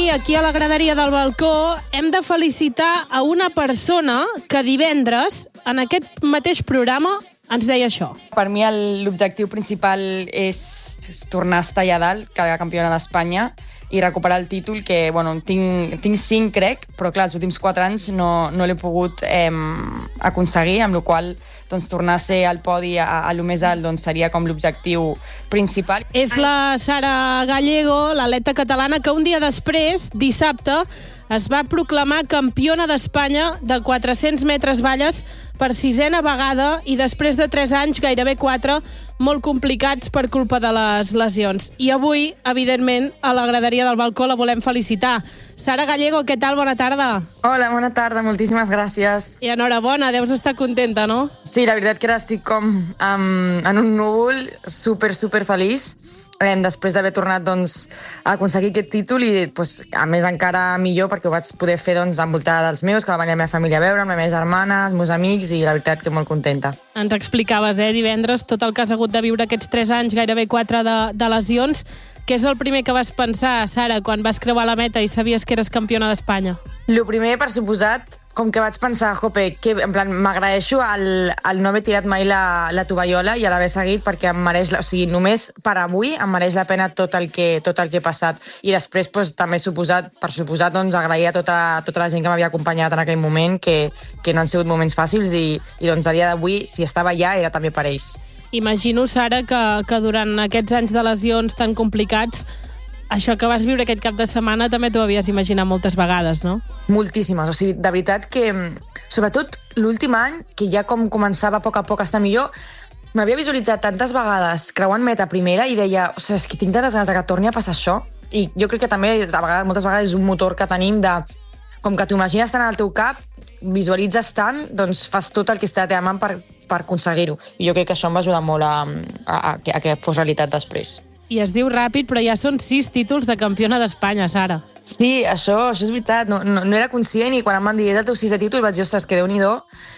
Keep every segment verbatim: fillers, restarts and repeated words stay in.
avui, aquí a la graderia del balcó, hem de felicitar a una persona que divendres, en aquest mateix programa, ens deia això. Per mi l'objectiu principal és, és tornar a estar allà dalt, cada campiona d'Espanya, i recuperar el títol, que bueno, tinc, tinc cinc, crec, però clar, els últims quatre anys no, no l'he pogut eh, aconseguir, amb la qual doncs, tornar a ser al podi a, a lo més alt doncs, seria com l'objectiu principal. És la Sara Gallego, l'atleta catalana, que un dia després, dissabte, es va proclamar campiona d'Espanya de quatre-cents metres valles per sisena vegada i després de tres anys, gairebé quatre, molt complicats per culpa de les lesions. I avui, evidentment, a la graderia del balcó la volem felicitar. Sara Gallego, què tal? Bona tarda. Hola, bona tarda, moltíssimes gràcies. I enhorabona, deus estar contenta, no? Sí, la veritat que ara estic com um, en un núvol super, super feliç. Eh, després d'haver tornat doncs, a aconseguir aquest títol i doncs, a més encara millor perquè ho vaig poder fer doncs, envoltada dels meus, que va venir la meva família a veure, amb la meva germana, els meus amics, i la veritat que molt contenta. Ens explicaves, eh, divendres, tot el que has hagut de viure aquests tres anys, gairebé quatre de, de lesions. Què és el primer que vas pensar, Sara, quan vas creuar la meta i sabies que eres campiona d'Espanya? El primer, per suposat, com que vaig pensar, jope, que en plan m'agraeixo el, el no haver tirat mai la, la tovallola i l'haver seguit, perquè em mereix, o sigui, només per avui em mereix la pena tot el que, tot el que he passat. I després doncs, també suposat, per suposat doncs, agrair a tota, tota la gent que m'havia acompanyat en aquell moment, que, que no han sigut moments fàcils i, i doncs, a dia d'avui, si estava allà, era també per ells. Imagino, Sara, que, que durant aquests anys de lesions tan complicats, això que vas viure aquest cap de setmana també t'ho havies imaginat moltes vegades, no? Moltíssimes, o sigui, de veritat que, sobretot l'últim any, que ja com començava a poc a poc a estar millor, m'havia visualitzat tantes vegades creuant meta primera i deia, o sigui, és que tinc tantes ganes que torni a passar això, i jo crec que també a vegades, moltes vegades és un motor que tenim de, com que t'ho imagines tant al teu cap, visualitzes tant, doncs fas tot el que està a la teva mà per, per aconseguir-ho. I jo crec que això em va ajudar molt a, a, a, a que fos realitat després. I es diu ràpid, però ja són sis títols de campiona d'Espanya, Sara. Sí, això, això és veritat. No, no, no era conscient i quan em van dir és el teu sisè títol vaig dir, ostres, que Déu-n'hi-do.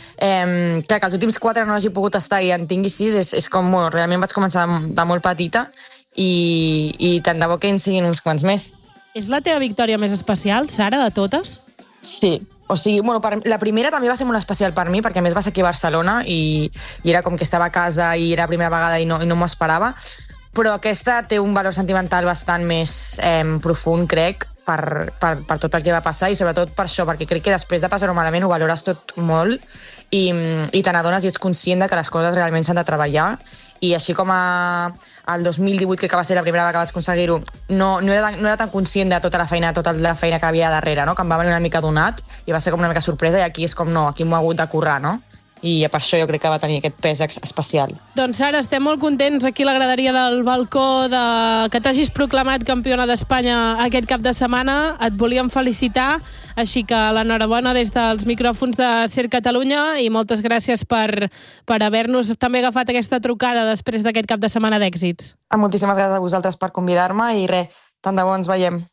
Eh, clar, que els últims quatre no hagi pogut estar i en tingui sis, és, és com, bueno, realment vaig començar de molt petita i, i tant de bo que en siguin uns quants més. És la teva victòria més especial, Sara, de totes? Sí. O sigui, bueno, per, la primera també va ser molt especial per mi, perquè a més va ser aquí a Barcelona i, i era com que estava a casa i era la primera vegada i no, i no m'ho esperava. Però aquesta té un valor sentimental bastant més eh, profund, crec, per, per, per tot el que va passar i sobretot per això, perquè crec que després de passar-ho malament ho valores tot molt i, i te n'adones i ets conscient de que les coses realment s'han de treballar. I així com a, el dos mil divuit, crec que va ser la primera vegada que vaig aconseguir-ho, no, no, era, no era tan conscient de tota la feina, tota la feina que havia darrere, no? Que em va venir una mica donat i va ser com una mica sorpresa i aquí és com no, aquí m'ho ha hagut de currar, no? I per això jo crec que va tenir aquest pes especial. Doncs Sara, estem molt contents aquí a la graderia del balcó de que t'hagis proclamat campiona d'Espanya aquest cap de setmana. Et volíem felicitar, així que l'enhorabona des dels micròfons de Ser Catalunya i moltes gràcies per, per haver-nos també agafat aquesta trucada després d'aquest cap de setmana d'èxits. Moltíssimes gràcies a vosaltres per convidar-me i res, tant de bo ens veiem.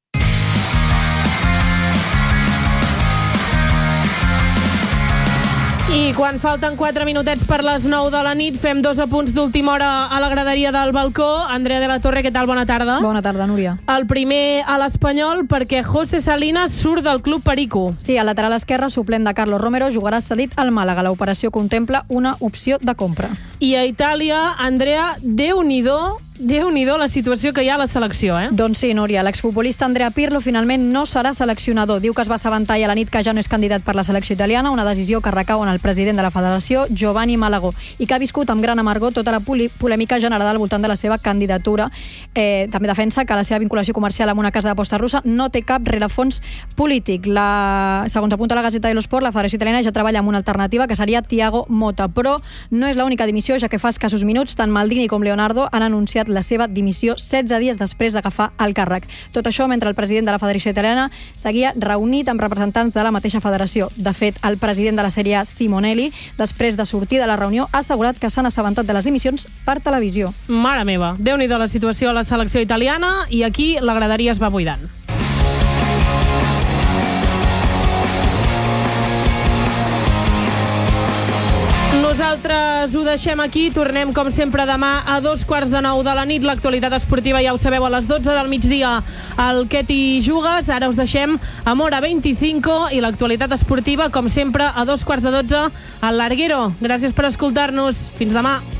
I quan falten quatre minutets per les nou de la nit, fem dos apunts d'última hora a la graderia del balcó. Andrea de la Torre, què tal? Bona tarda. Bona tarda, Núria. El primer a l'Espanyol, perquè José Salinas surt del club Perico. Sí, al lateral esquerre, suplent de Carlos Romero, jugarà cedit al Màlaga. L'operació contempla una opció de compra. I a Itàlia, Andrea, Déu-n'hi-do, Déu-n'hi-do la situació que hi ha a la selecció, eh? Doncs sí, Núria, l'exfutbolista Andrea Pirlo finalment no serà seleccionador. Diu que es va assabentar a la nit que ja no és candidat per la selecció italiana, una decisió que recau en el president de la federació, Giovanni Malagó, i que ha viscut amb gran amargor tota la polèmica generada al voltant de la seva candidatura. Eh, també defensa que la seva vinculació comercial amb una casa d'aposta russa no té cap rerefons polític. La, segons apunta la Gazeta dello Sport, la federació italiana ja treballa amb una alternativa que seria Thiago Motta, però no és l'única dimissió, ja que fa escassos minuts tant Maldini com Leonardo han anunciat la seva dimissió setze dies després d'agafar el càrrec. Tot això mentre el president de la Federació Italiana seguia reunit amb representants de la mateixa federació. De fet, el president de la Sèrie A, Simonelli, després de sortir de la reunió, ha assegurat que s'han assabentat de les dimissions per televisió. Mare meva, Déu-n'hi-do la situació a la selecció italiana i aquí la graderia es va buidant. Nosaltres ho deixem aquí, tornem com sempre demà a dos quarts de nou de la nit. L'actualitat esportiva ja ho sabeu, a les dotze del migdia al Què t'hi jugues. Ara us deixem amb Hora vint-i-cinc i l'actualitat esportiva com sempre a dos quarts de dotze al Larguero. Gràcies per escoltar-nos, fins demà.